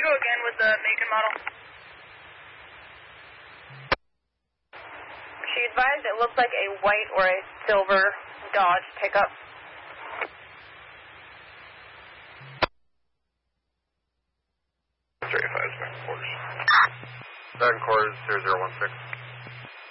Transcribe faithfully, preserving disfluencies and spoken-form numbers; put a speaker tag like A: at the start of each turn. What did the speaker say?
A: go again with the make and model? She advised it looks like a white or a silver Dodge pickup.
B: thirty-five, second quarters. Second quarters, zero zero one six.